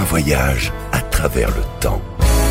voyage à travers le temps.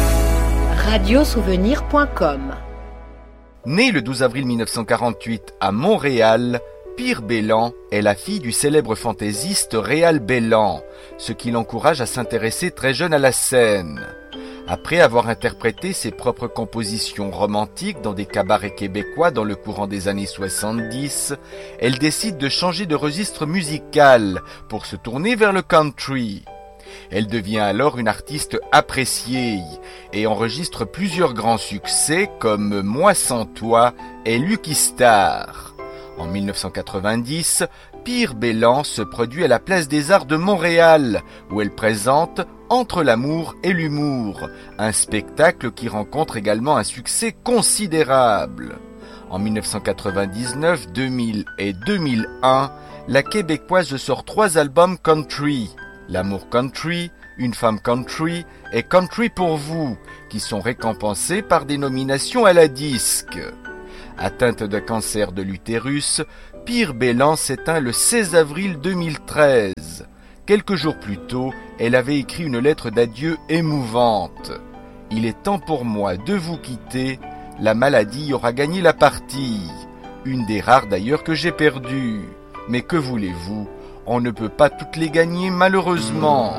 Radiosouvenir.com. Née le 12 avril 1948 à Montréal, Pire Bellan est la fille du célèbre fantaisiste Réal Bellan, ce qui l'encourage à s'intéresser très jeune à la scène. Après avoir interprété ses propres compositions romantiques dans des cabarets québécois dans le courant des années 70, elle décide de changer de registre musical pour se tourner vers le country. Elle devient alors une artiste appréciée et enregistre plusieurs grands succès comme Moi sans toi et Lucky Star. En 1990, Pire Bellan se produit à la Place des Arts de Montréal, où elle présente Entre l'amour et l'humour, un spectacle qui rencontre également un succès considérable. En 1999, 2000 et 2001, la Québécoise sort 3 albums country, L'amour country, Une femme country et Country pour vous, qui sont récompensés par des nominations à la disque. Atteinte de cancer de l'utérus, Pire Bellan s'éteint le 16 avril 2013. Quelques jours plus tôt, elle avait écrit une lettre d'adieu émouvante. « Il est temps pour moi de vous quitter, la maladie aura gagné la partie. Une des rares d'ailleurs que j'ai perdues. Mais que voulez-vous ? On ne peut pas toutes les gagner malheureusement. »